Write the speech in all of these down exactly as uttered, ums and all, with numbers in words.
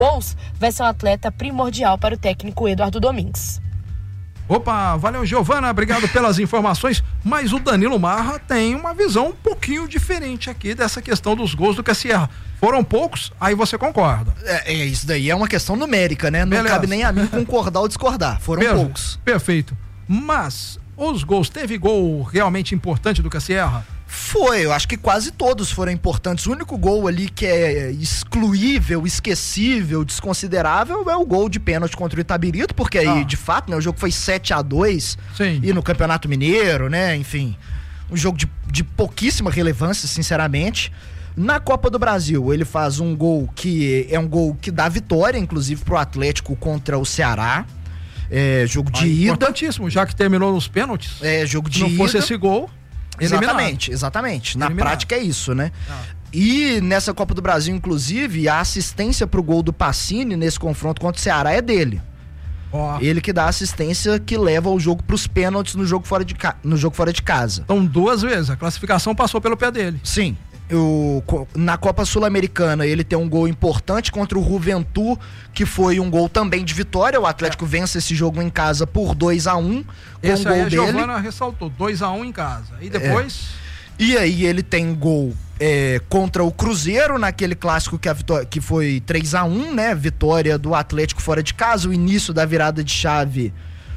gols, vai ser um atleta primordial para o técnico Eduardo Domingues. Opa, valeu, Giovana, obrigado pelas informações, mas o Danilo Marra tem uma visão um pouquinho diferente aqui dessa questão dos gols do Cassierra. Foram poucos, aí você concorda. É, é isso daí é uma questão numérica, né? Não Beleza. Cabe nem a mim concordar ou discordar, foram Beleza. poucos. Perfeito, mas os gols, teve gol realmente importante do Cassierra? Foi, eu acho que quase todos foram importantes. O único gol ali que é excluível, esquecível, desconsiderável é o gol de pênalti contra o Itabirito, porque aí, ah. de fato, né, o jogo foi sete a dois. Sim. E no Campeonato Mineiro, né, enfim, um jogo de, de pouquíssima relevância, sinceramente. Na Copa do Brasil, ele faz um gol que é um gol que dá vitória, inclusive, pro Atlético contra o Ceará. É, jogo de ah, ida. Importantíssimo, já que terminou nos pênaltis. É, jogo de Se não ida. fosse esse gol, eliminado. Exatamente, exatamente. Na Eliminado. prática é isso, né? Ah. E nessa Copa do Brasil, inclusive, a assistência pro gol do Pacini nesse confronto contra o Ceará é dele. Ó. Ele que dá a assistência que leva o jogo pros pênaltis no jogo fora de, ca... no jogo fora de casa. Então, duas vezes, a classificação passou pelo pé dele. Sim. O, na Copa Sul-Americana ele tem um gol importante contra o Juventud, que foi um gol também de vitória. O Atlético é. vence esse jogo em casa por dois a um, com esse um gol aí a dele. Giovana ressaltou, dois a um em casa. E depois... É. E aí ele tem gol é, contra o Cruzeiro, naquele clássico que, a vitória, que foi três a um, né? Vitória do Atlético fora de casa, o início da virada de chave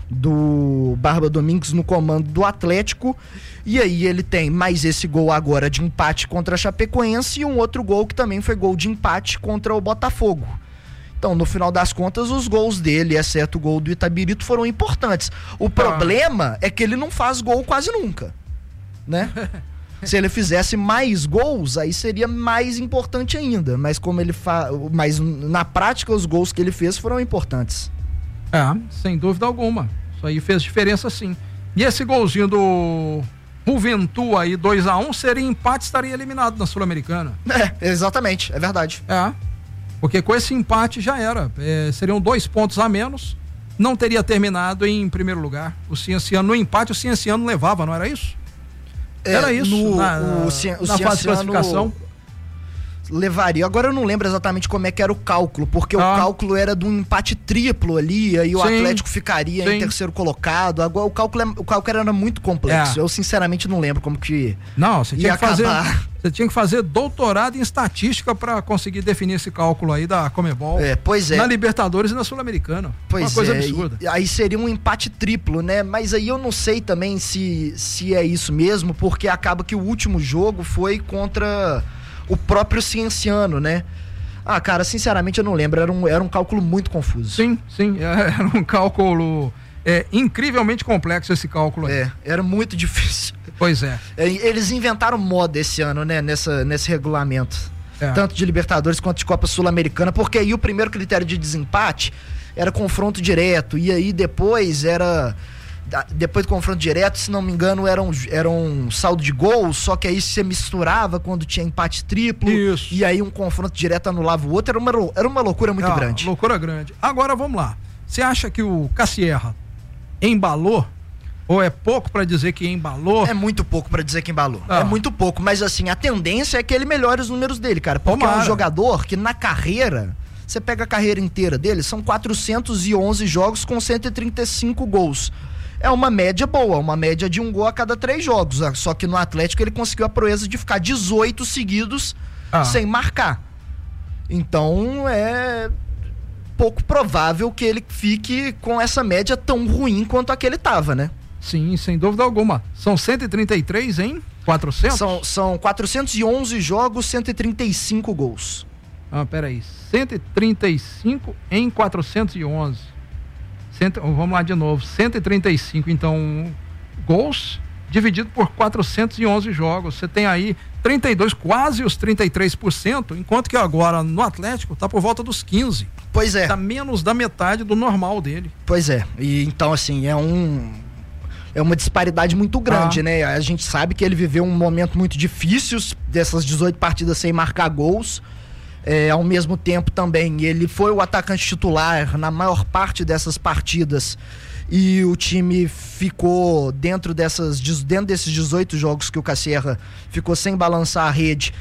do Barba Domingues no comando do Atlético. E aí ele tem mais esse gol agora de empate contra a Chapecoense e um outro gol que também foi gol de empate contra o Botafogo. Então, no final das contas, os gols dele, exceto o gol do Itabirito, foram importantes. O ah. problema é que ele não faz gol quase nunca, né? Se ele fizesse mais gols, aí seria mais importante ainda. Mas como ele faz, mas na prática os gols que ele fez foram importantes. É, sem dúvida alguma. Isso aí fez diferença, sim. E esse golzinho do Juventud aí, dois a um, seria empate, estaria eliminado na Sul-Americana. É, exatamente, é verdade. É, porque com esse empate já era. É, seriam dois pontos a menos, não teria terminado em primeiro lugar. O Cienciano, no empate, o Cienciano levava, não era isso? É, era isso, no, na, o, o, na o fase de classificação. Levaria. Agora eu não lembro exatamente como é que era o cálculo, porque ah. o cálculo era de um empate triplo ali, aí o Sim. Atlético ficaria Sim. em terceiro colocado. Agora o cálculo, é, o cálculo era muito complexo. É. Eu sinceramente não lembro como que Não, você tinha ia que fazer, acabar. Você tinha que fazer doutorado em estatística para conseguir definir esse cálculo aí da Conmebol. É, pois é. Na Libertadores e na Sul-Americana. Pois Uma coisa é, absurda. E, aí seria um empate triplo, né? Mas aí eu não sei também se, se é isso mesmo, porque acaba que o último jogo foi contra o próprio Cienciano, né? Ah, cara, sinceramente eu não lembro, era um, era um cálculo muito confuso. Sim, sim, era um cálculo é, incrivelmente complexo esse cálculo aí. É, era muito difícil. Pois é. é eles inventaram moda esse ano, né, nessa, nesse regulamento, é. tanto de Libertadores quanto de Copa Sul-Americana, porque aí o primeiro critério de desempate era confronto direto, e aí depois era... Depois do confronto direto, se não me engano, era um, era um saldo de gols, só que aí você misturava quando tinha empate triplo. Isso. E aí um confronto direto anulava o outro. Era uma, era uma loucura muito ah, grande. Loucura grande. Agora vamos lá. Você acha que o Cassierra embalou? Ou é pouco pra dizer que embalou? É muito pouco pra dizer que embalou. Ah. É muito pouco. Mas assim, a tendência é que ele melhore os números dele, cara. Porque Tomara. é um jogador que na carreira, você pega a carreira inteira dele, são quatrocentos e onze jogos com cento e trinta e cinco gols. É uma média boa, uma média de um gol a cada três jogos. Só que no Atlético ele conseguiu a proeza de ficar dezoito seguidos ah. sem marcar. Então é pouco provável que ele fique com essa média tão ruim quanto a que ele tava, né? Sim, sem dúvida alguma. São cento e trinta e três em quatrocentos? São, são quatrocentos e onze jogos, cento e trinta e cinco gols. Ah, peraí. cento e trinta e cinco em quatrocentos e onze. Cento, vamos lá de novo, cento e trinta e cinco, então, gols dividido por quatrocentos e onze jogos, você tem aí trinta e dois, quase os trinta e três por cento, enquanto que agora no Atlético tá por volta dos quinze. Pois é. Tá menos da metade do normal dele. Pois é, e então assim, é um... é uma disparidade muito grande, ah. né? A gente sabe que ele viveu um momento muito difícil, dessas dezoito partidas sem marcar gols. É, ao mesmo tempo também, ele foi o atacante titular na maior parte dessas partidas e o time ficou dentro, dessas, dentro desses dezoito jogos que o Cassierra ficou sem balançar a rede,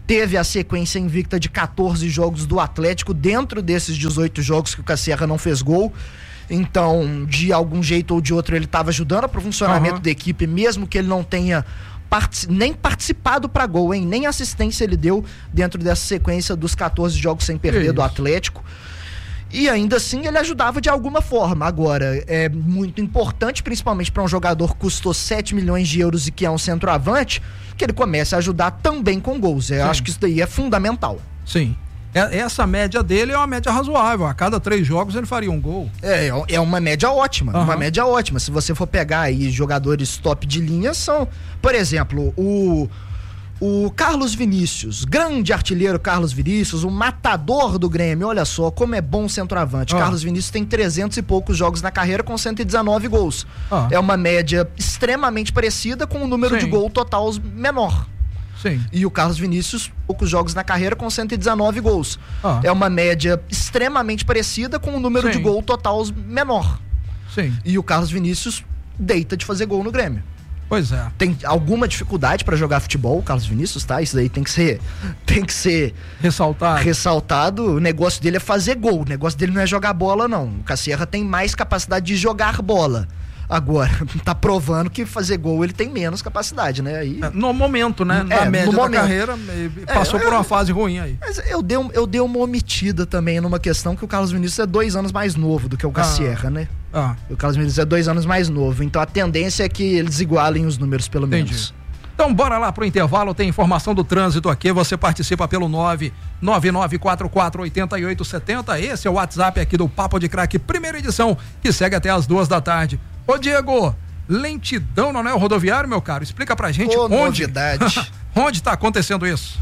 teve a sequência invicta de quatorze jogos do Atlético, dentro desses dezoito jogos que o Cassierra não fez gol. Então, de algum jeito ou de outro, ele estava ajudando para o funcionamento uhum. da equipe, mesmo que ele não tenha part... nem participado para gol, hein? Nem assistência ele deu dentro dessa sequência dos quatorze jogos sem perder do Atlético. E ainda assim ele ajudava de alguma forma. Agora, é muito importante, principalmente para um jogador que custou sete milhões de euros e que é um centroavante, que ele comece a ajudar também com gols. Eu Sim. acho que isso daí é fundamental. Sim. Essa média dele é uma média razoável. A cada três jogos ele faria um gol. É, é uma média ótima. Uhum. Uma média ótima. Se você for pegar aí jogadores top de linha, são, por exemplo, o... O Carlos Vinícius, grande artilheiro Carlos Vinícius, o matador do Grêmio, olha só como é bom centroavante. Ah. Carlos Vinícius tem trezentos e poucos jogos na carreira com cento e dezenove gols. Ah. É uma média extremamente parecida com o número Sim. de gol total menor. Sim. E o Carlos Vinícius, poucos jogos na carreira com cento e dezenove gols. Ah. É uma média extremamente parecida com o número Sim. de gol total menor. Sim. E o Carlos Vinícius deita de fazer gol no Grêmio. Pois é. Tem alguma dificuldade para jogar futebol, o Carlos Vinícius, tá? Isso daí tem que ser tem que ser ressaltado. ressaltado. O negócio dele é fazer gol, o negócio dele não é jogar bola, não. O Cassierra tem mais capacidade de jogar bola. Agora, tá provando que fazer gol ele tem menos capacidade, né? Aí... É, no momento, né? Na é, média no da momento. carreira, passou é, por uma fase ruim aí. Mas eu dei, eu dei uma omitida também numa questão que o Carlos Vinícius é dois anos mais novo do que o Cassierra, ah. né? Ah. O Carlos Vinícius é dois anos mais novo, então a tendência é que eles igualem os números, pelo Entendi. menos. Então bora lá pro intervalo, tem informação do trânsito aqui, você participa pelo nove nove nove quatro quatro oito oito sete zero, esse é o WhatsApp aqui do Papo de Craque, primeira edição, que segue até as duas da tarde. Ô Diego, lentidão no anel rodoviário, meu caro, explica pra gente Ô, onde novidade. onde tá acontecendo isso?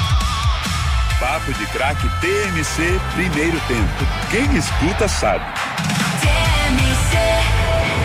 Papo de Craque T M C, primeiro tempo, quem escuta sabe. T M C.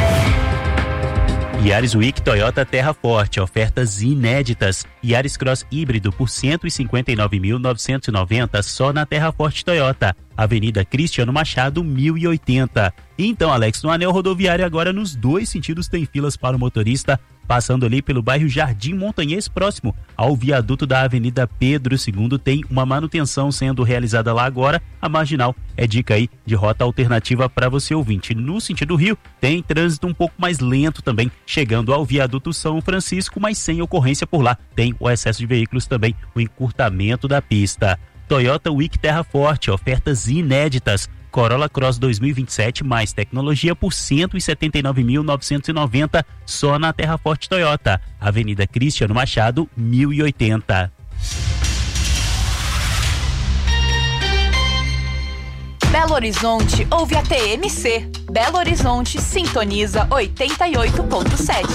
Yaris Week Toyota Terra Forte, ofertas inéditas. Yaris Cross híbrido por cento e cinquenta e nove mil novecentos e noventa só na Terra Forte Toyota, Avenida Cristiano Machado mil e oitenta. E então, Alex, no anel rodoviário agora nos dois sentidos tem filas para o motorista, passando ali pelo bairro Jardim Montanhês, próximo ao viaduto da Avenida Pedro segundo, tem uma manutenção sendo realizada lá agora. A marginal é dica aí de rota alternativa para você ouvinte. No sentido Rio, tem trânsito um pouco mais lento também, chegando ao viaduto São Francisco, mas sem ocorrência por lá. Tem o excesso de veículos também, o encurtamento da pista. Toyota Week Terra Forte, ofertas inéditas. Corolla Cross dois mil e vinte e sete mais tecnologia por cento e setenta e nove mil novecentos e noventa só na Terra Forte Toyota, Avenida Cristiano Machado mil e oitenta. Belo Horizonte ouve a T M C. Belo Horizonte sintoniza oitenta e oito ponto sete.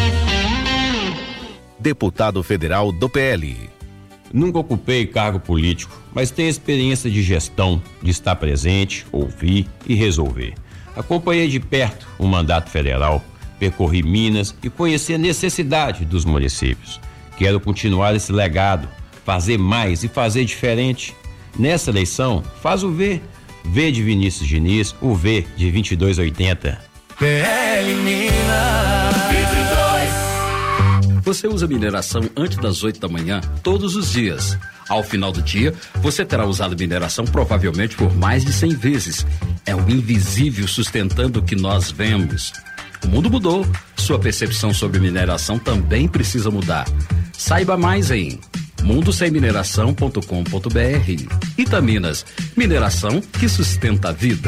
Deputado federal do P L. Nunca ocupei cargo político, mas tenho experiência de gestão, de estar presente, ouvir e resolver. Acompanhei de perto o mandato federal, percorri Minas e conheci a necessidade dos municípios. Quero continuar esse legado, fazer mais e fazer diferente. Nessa eleição, faz o V. V de Vinícius Diniz, o V de vinte e dois oitenta. P L Minas vinte e dois. Você usa mineração antes das oito da manhã, todos os dias. Ao final do dia, você terá usado mineração provavelmente por mais de cem vezes. É o invisível sustentando o que nós vemos. O mundo mudou. Sua percepção sobre mineração também precisa mudar. Saiba mais em mundo sem mineração ponto com ponto b r. Itaminas, mineração que sustenta a vida.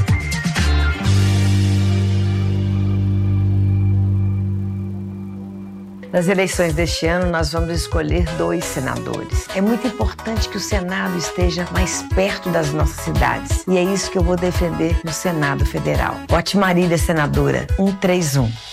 Nas eleições deste ano, nós vamos escolher dois senadores. É muito importante que o Senado esteja mais perto das nossas cidades. E é isso que eu vou defender no Senado Federal. Otmarília, senadora, cento e trinta e um.